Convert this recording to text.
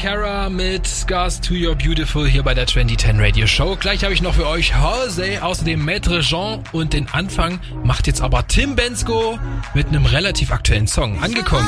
Cara mit Scars to Your Beautiful hier bei der 2010 Radio Show. Gleich habe ich noch für euch Halsey, außerdem Maître Jean und den Anfang macht jetzt aber Tim Bendzko mit einem relativ aktuellen Song. Angekommen.